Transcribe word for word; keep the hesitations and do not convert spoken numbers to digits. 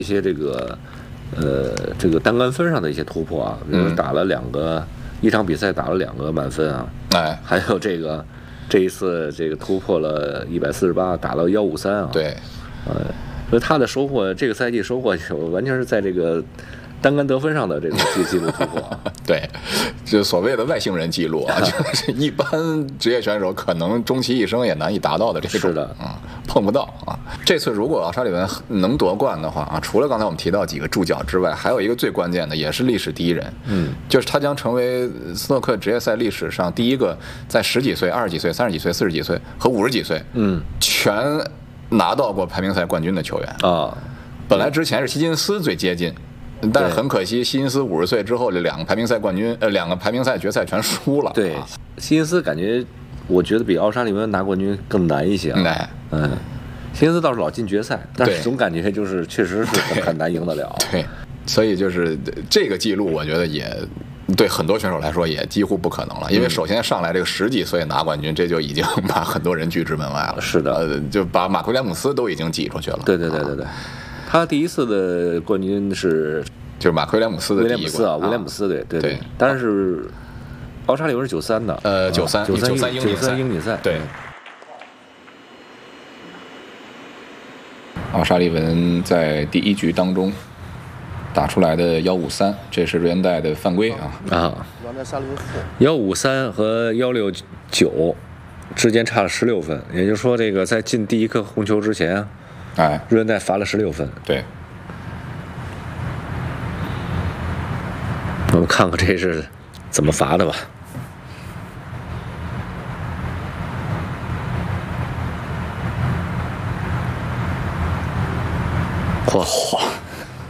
一些这个呃这个单杆分上的一些突破啊，比如打了两个、嗯、一场比赛打了两个满分啊， 哎， 还有这个这一次这个突破了一百四十八，打到幺五三啊， 对， 呃，所以他的收获这个赛季收获完全是在这个单杆得分上的这个记记录突破啊， 对，就所谓的外星人记录啊，就是一般职业选手可能终其一生也难以达到的这种， 是的， 嗯，碰不到啊。这次如果奥沙利文能夺冠的话啊，除了刚才我们提到几个助教之外，还有一个最关键的，也是历史第一人， 嗯， 就是他将成为斯诺克职业赛历史上第一个在十几岁、二十几岁、三十几岁、四十几岁和五十几岁， 嗯， 全拿到过排名赛冠军的球员啊。 本来之前是希金斯最接近。但是很可惜，希金斯五十岁之后，这两个排名赛冠军，呃，两个排名赛决赛全输了。 对，希金斯感觉，我觉得比奥沙利文拿冠军更难一些、啊。 难， 嗯，希金斯倒是老进决赛，但是总感觉就是确实是很难赢得了。 对，所以就是这个记录，我觉得也对很多选手来说也几乎不可能了，因为首先上来这个十几岁拿冠军，这就已经把很多人拒之门外了。 是的， 呃，就把马奎廉姆斯都已经挤出去了。 对对对对对。啊他第一次的冠军是就是马奎廉姆斯的第一冠啊，威廉姆斯对对对， 但是奥沙利文是九三的， 呃，九三九三九三英锦赛， 对。奥沙利文在第一局当中打出来的幺五三，这是瑞恩戴的犯规啊啊，幺五三和幺六九之间差了十六分，也就是说，这个在进第一颗红球之前。 哎， 瑞恩戴罚了十六分。 对， 我们看看这是怎么罚的吧。嚯